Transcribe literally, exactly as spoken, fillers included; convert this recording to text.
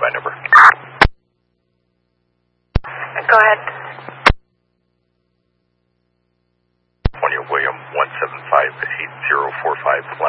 standby number. Go ahead. One year William, one seven five eight zero four five.